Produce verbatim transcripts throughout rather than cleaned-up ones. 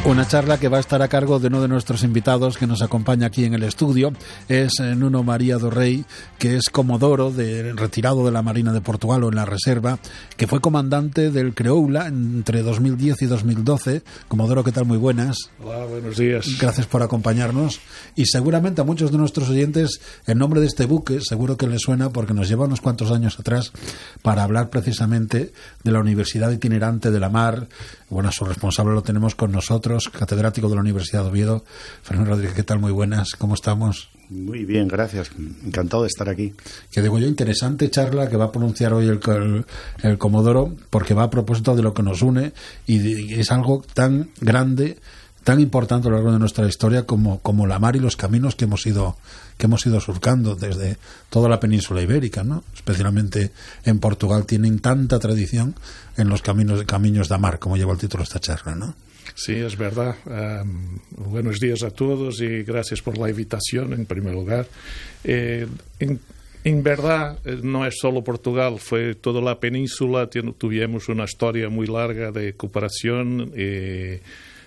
Una charla que va a estar a cargo de uno de nuestros invitados que nos acompaña aquí en el estudio. Es Nuno María do Rei, que es comodoro, de, retirado de la Marina de Portugal o en la reserva, que fue comandante del Creoula entre dos mil diez y dos mil doce. Comodoro, ¿qué tal? Muy buenas. Hola, buenos días. Gracias por acompañarnos. Y seguramente a muchos de nuestros oyentes el nombre de este buque seguro que les suena porque nos lleva unos cuantos años atrás para hablar precisamente de la Universidad Itinerante de la Mar. Bueno, su responsable lo tenemos con nosotros, catedrático de la Universidad de Oviedo. Fermín Rodríguez, ¿qué tal? Muy buenas, ¿cómo estamos? Muy bien, gracias. Encantado de estar aquí. Que digo yo, interesante charla que va a pronunciar hoy el, el, el Comodoro, porque va a propósito de lo que nos une y, de, y es algo tan grande, tan importante a lo largo de nuestra historia como, como la mar y los caminos que hemos ido que hemos ido surcando desde toda la península ibérica, ¿no? Especialmente en Portugal tienen tanta tradición en los caminos caminos da mar, como lleva el título de esta charla, ¿no? Sí, es verdad. Um, buenos días a todos y gracias por la invitación en primer lugar. Eh, en, en verdad no es solo Portugal, fue toda la península. Tuvimos una historia muy larga de cooperación, eh,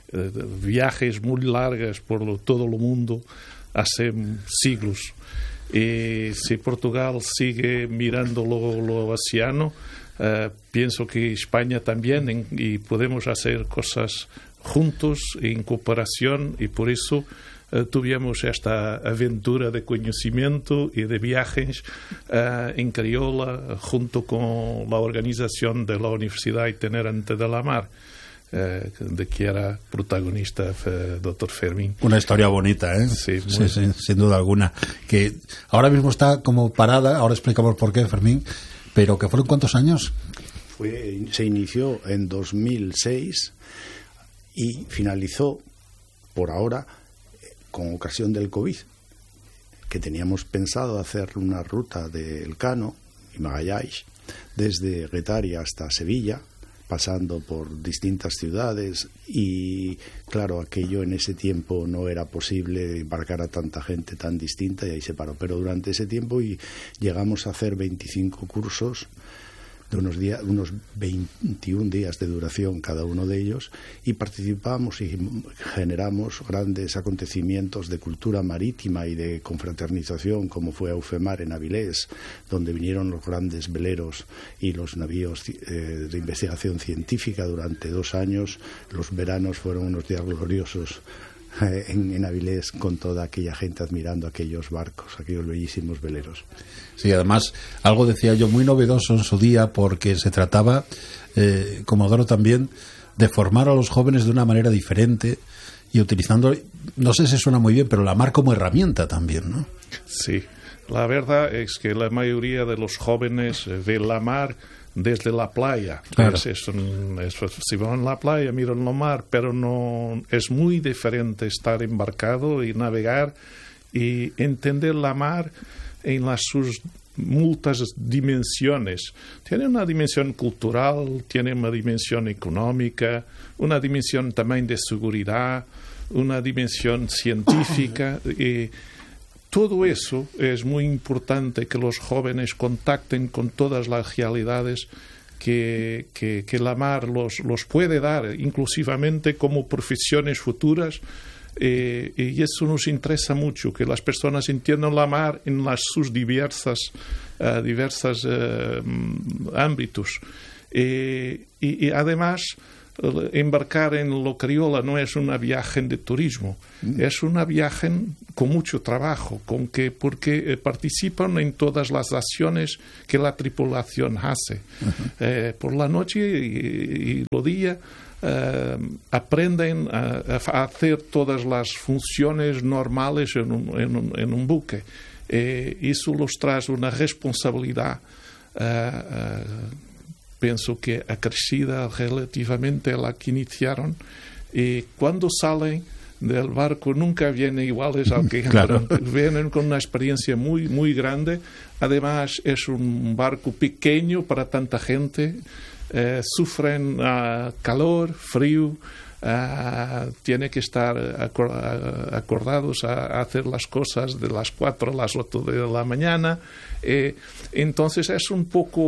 viajes muy largas por todo el mundo hace siglos. Y si Portugal sigue mirando lo, lo océano, uh, pienso que España también en, y podemos hacer cosas juntos en cooperación y por eso uh, tuvimos esta aventura de conocimiento y de viajes uh, en Criolla junto con la organización de la Universidad Itinerante de la Mar. Eh, de que era protagonista eh, doctor Fermín. Una historia bonita, ¿eh? Sí, sí, sí, sin duda alguna. Que ahora mismo está como parada, ahora explicamos por qué, Fermín, pero que fueron ¿cuántos años? Fue, se inició en dos mil seis y finalizó, por ahora, con ocasión del COVID, que teníamos pensado hacer una ruta de Elcano y Magallanes desde Guetaria hasta Sevilla, pasando por distintas ciudades y claro, aquello en ese tiempo no era posible embarcar a tanta gente tan distinta y ahí se paró, pero durante ese tiempo y llegamos a hacer veinticinco cursos de unos días, unos veintiún días de duración cada uno de ellos y participamos y generamos grandes acontecimientos de cultura marítima y de confraternización como fue Aufemar en Avilés, donde vinieron los grandes veleros y los navíos eh, de investigación científica durante dos años. Los veranos fueron unos días gloriosos eh, en, en Avilés con toda aquella gente admirando aquellos barcos, aquellos bellísimos veleros. Sí, además, algo decía yo muy novedoso en su día, porque se trataba, eh, Comodoro también, de formar a los jóvenes de una manera diferente y utilizando, no sé si suena muy bien, pero la mar como herramienta también, ¿no? Sí, la verdad es que la mayoría de los jóvenes ven la mar desde la playa. Claro. Es, es un, es, si van a la playa, miran la mar, pero no es muy diferente estar embarcado y navegar y entender la mar en las sus muchas dimensiones. Tiene una dimensión cultural, tiene una dimensión económica, una dimensión también de seguridad, una dimensión científica. Y todo eso es muy importante que los jóvenes contacten con todas las realidades que, que, que la mar los, los puede dar, inclusivamente como profesiones futuras. Eh, y eso nos interesa mucho, que las personas entiendan la mar en las sus diversas, uh, diversas uh, ámbitos. Eh, y, y además, embarcar en lo Criolla no es una viaje de turismo, mm. es una viaje con mucho trabajo, con que, porque eh, participan en todas las acciones que la tripulación hace. Uh-huh. Eh, por la noche y, y los días, Uh, aprenden a, a hacer todas las funciones normales en un, en un, en un buque. Eh, eso los trae una responsabilidad, uh, uh, pienso que acrecida relativamente a la que iniciaron. Y cuando salen del barco nunca vienen iguales al que claro. Vienen con una experiencia muy, muy grande. Además, es un barco pequeño para tanta gente. Eh, sufren uh, calor, frío, uh, tiene que estar acor- acordados a, a hacer las cosas de las cuatro a las ocho de la mañana. Eh, entonces es un poco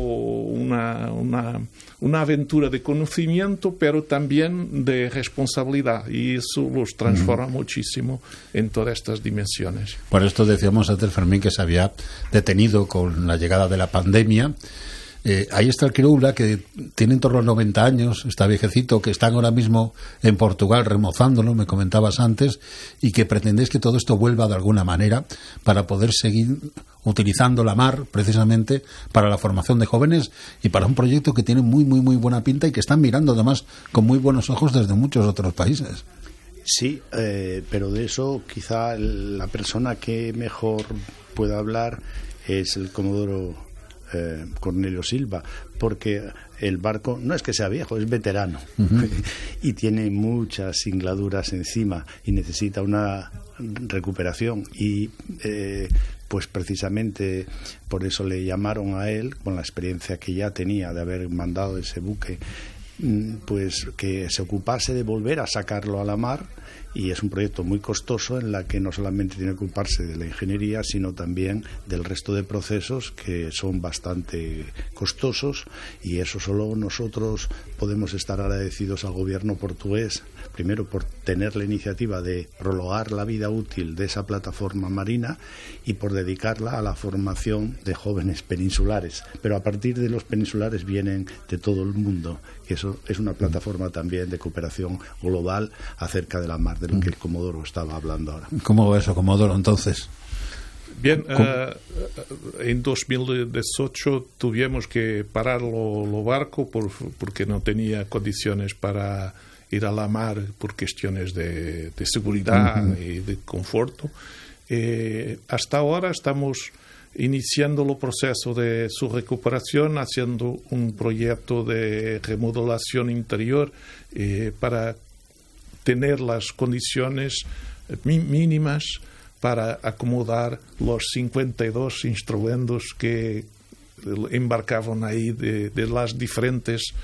una, una, una aventura de conocimiento, pero también de responsabilidad, y eso los transforma mm. muchísimo en todas estas dimensiones. Por esto decíamos antes, Fermín, que se había detenido con la llegada de la pandemia. Eh, ahí está el Quirula, que tiene en torno a noventa años, está viejecito, que están ahora mismo en Portugal remozándolo, me comentabas antes, y que pretendéis que todo esto vuelva de alguna manera para poder seguir utilizando la mar precisamente para la formación de jóvenes y para un proyecto que tiene muy, muy, muy buena pinta y que están mirando además con muy buenos ojos desde muchos otros países. Sí, eh, pero de eso quizá la persona que mejor pueda hablar es el comodoro Eh, Cornelio Silva, porque el barco no es que sea viejo, es veterano. Uh-huh. Y tiene muchas singladuras encima y necesita una recuperación, y eh, pues precisamente por eso le llamaron a él, con la experiencia que ya tenía de haber mandado ese buque, pues que se ocupase de volver a sacarlo a la mar. Y es un proyecto muy costoso en la que no solamente tiene que ocuparse de la ingeniería, sino también del resto de procesos que son bastante costosos, y eso solo nosotros podemos estar agradecidos al gobierno portugués, primero por tener la iniciativa de prolongar la vida útil de esa plataforma marina y por dedicarla a la formación de jóvenes peninsulares, pero a partir de los peninsulares vienen de todo el mundo, que eso es una plataforma también de cooperación global acerca de la mar, de lo que el Comodoro estaba hablando ahora. ¿Cómo va eso, Comodoro, entonces? Bien, uh, en dos mil dieciocho tuvimos que parar lo, lo barco por, porque no tenía condiciones para ir a la mar por cuestiones de, de seguridad uh-huh. y de conforto. Eh, hasta ahora estamos iniciando el proceso de su recuperación, haciendo un proyecto de remodelación interior eh, para tener las condiciones mínimas para acomodar los cincuenta y dos instrumentos que embarcaban ahí de, de los diferentes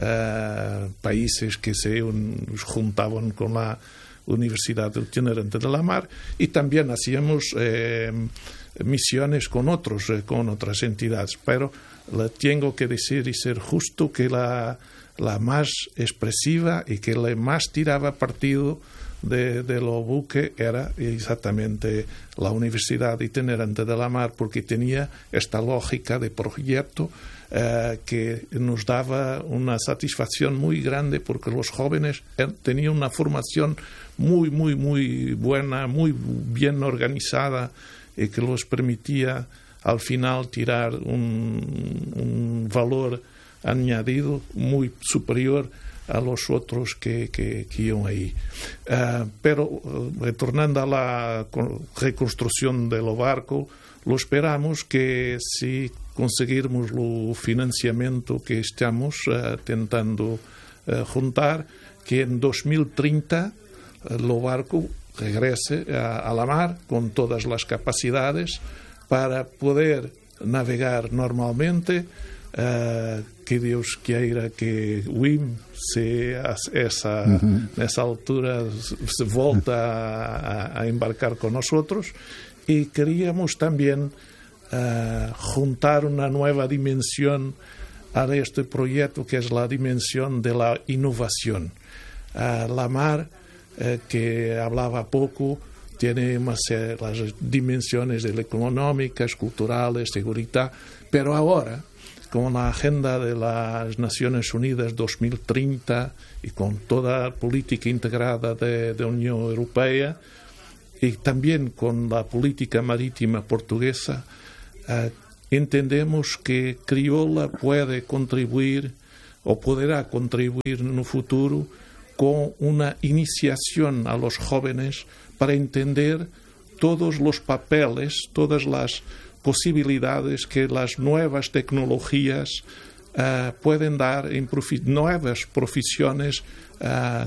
uh, países que se un, juntaban con la Universidad del Itinerante de la Mar, y también hacíamos eh, misiones con otros, eh, con otras entidades. Pero le tengo que decir y ser justo que la la más expresiva y que le más tiraba partido de, de lo buque era exactamente la Universidad Itinerante de la Mar, porque tenía esta lógica de proyecto eh, que nos daba una satisfacción muy grande, porque los jóvenes tenían una formación muy, muy, muy buena, muy bien organizada, y que los permitía al final tirar un, un valor añadido muy superior a los otros que, que, que iban ahí. Uh, pero uh, retornando a la reconstrucción del barco, lo esperamos que si conseguirmos el financiamiento que estamos uh, tentando uh, juntar, que en dos mil treinta uh, el barco regrese a, a la mar con todas las capacidades para poder navegar normalmente. Uh, que Dios quiera que o I M se, essa, uh-huh. nessa altura se volta a, a embarcar con nosotros, y queríamos también uh, juntar una nueva dimensión a este proyecto, que es la dimensión de la innovación. Uh, la mar, uh, que hablaba poco, tiene más, eh, las dimensiones económicas, culturales, seguridad, pero ahora, con la agenda de las Naciones Unidas dos mil treinta y con toda la política integrada de la Unión Europea, y también con la política marítima portuguesa, eh, entendemos que Crioula puede contribuir o podrá contribuir en el futuro con una iniciación a los jóvenes para entender todos los papeles, todas las posibilidades que las nuevas tecnologías uh, pueden dar en profi- nuevas profesiones uh,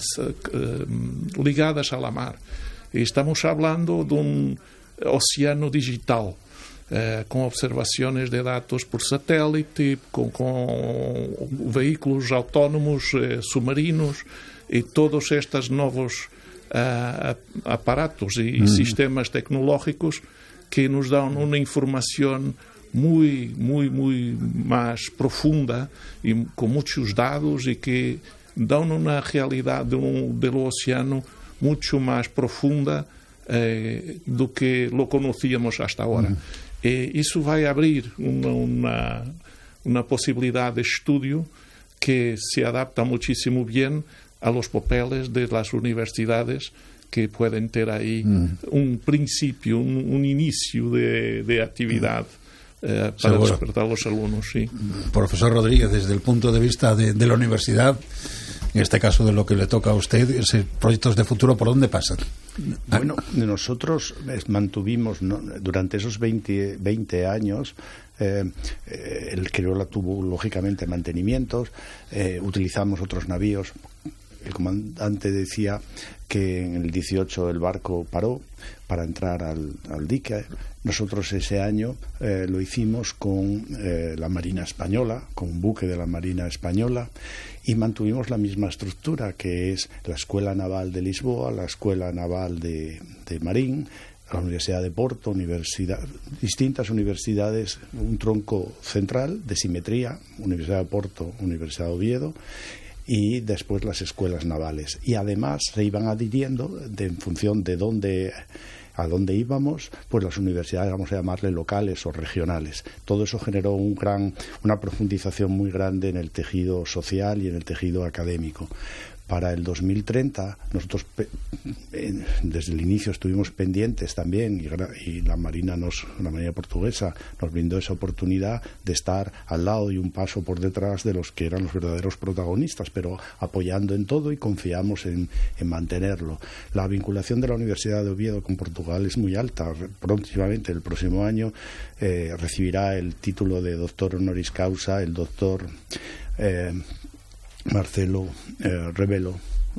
uh, ligadas a la mar. Y estamos hablando de un océano digital. eh, con observaciones de datos por satélite, con, con vehículos autónomos eh, submarinos y todos estos nuevos uh, aparatos y mm. sistemas tecnológicos que nos dan una información muy, muy, muy más profunda y con muchos datos y que dan una realidad de un, del océano mucho más profunda eh, do que lo conocíamos hasta ahora. Mm. Eh, eso va a abrir una, una, una posibilidad de estudio que se adapta muchísimo bien a los papeles de las universidades, que pueden tener ahí mm. un principio, un, un inicio de, de actividad mm. eh, para Seguro. despertar a los alumnos. Sí. Profesor Rodríguez, desde el punto de vista de, de la universidad, en este caso de lo que le toca a usted, esos proyectos de futuro, ¿por dónde pasan? Bueno, nosotros mantuvimos, ¿no?, durante esos veinte, veinte años, eh, eh, el Criolla tuvo lógicamente mantenimientos, eh, utilizamos otros navíos. El comandante decía que en el dieciocho el barco paró para entrar al, al dique. Nosotros ese año eh, lo hicimos con eh, la Marina Española, con un buque de la Marina Española, y mantuvimos la misma estructura, que es la Escuela Naval de Lisboa, la Escuela Naval de, de Marín, la Universidad de Porto, universidad, distintas universidades, un tronco central de simetría, Universidad de Porto, Universidad de Oviedo, y después las escuelas navales. Y además se iban adhiriendo, de, en función de dónde, a dónde íbamos, pues las universidades, vamos a llamarle locales o regionales. Todo eso generó un gran, una profundización muy grande en el tejido social y en el tejido académico. Para el dos mil treinta, nosotros desde el inicio estuvimos pendientes también, y, y la Marina nos, la Marina portuguesa nos brindó esa oportunidad de estar al lado y un paso por detrás de los que eran los verdaderos protagonistas, pero apoyando en todo, y confiamos en, en mantenerlo. La vinculación de la Universidad de Oviedo con Portugal es muy alta. Próximamente, el próximo año, eh, recibirá el título de doctor honoris causa el doctor eh, Marcelo eh, Rebelo,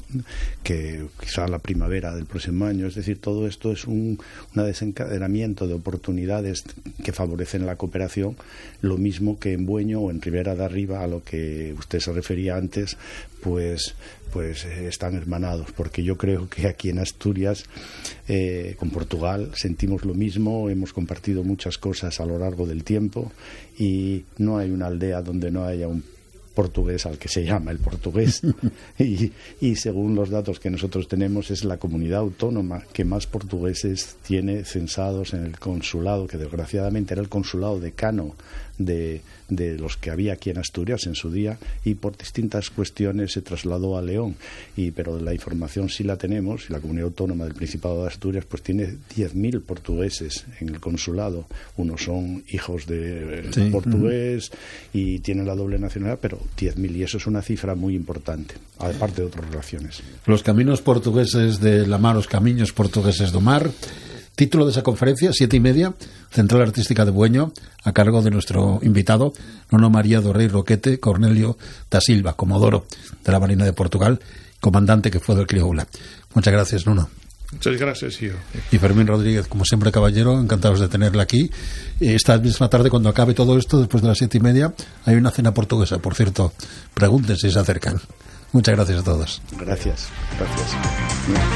que quizá la primavera del próximo año. Es decir, todo esto es un, un desencadenamiento de oportunidades que favorecen la cooperación, lo mismo que en Bueño o en Ribera de Arriba, a lo que usted se refería antes, pues pues eh, están hermanados, porque yo creo que aquí en Asturias, eh, con Portugal, sentimos lo mismo, hemos compartido muchas cosas a lo largo del tiempo, y no hay una aldea donde no haya un portugués al que se llama el portugués. y, y según los datos que nosotros tenemos, es la comunidad autónoma que más portugueses tiene censados en el consulado, que desgraciadamente era el consulado decano de, de los que había aquí en Asturias en su día, y por distintas cuestiones se trasladó a León. Y pero la información sí la tenemos, y la comunidad autónoma del Principado de Asturias pues tiene diez mil portugueses en el consulado. Unos son hijos de eh, sí. portugués y tienen la doble nacionalidad, pero diez mil, y eso es una cifra muy importante, aparte de otras relaciones. Los caminos portugueses de la mar, los caminos portugueses do mar. Título de esa conferencia, siete y media, Central Artística de Bueño, a cargo de nuestro invitado, Nuno María do Rei Roquete Cornelio da Silva, comodoro de la Marina de Portugal, comandante que fue del Criolla. Muchas gracias, Nuno. Muchas gracias, yo. Y Fermín Rodríguez, como siempre, caballero, encantados de tenerla aquí. Esta misma tarde, cuando acabe todo esto, después de las siete y media, hay una cena portuguesa, por cierto. Pregunten si se acercan. Muchas gracias a todos. Gracias, gracias.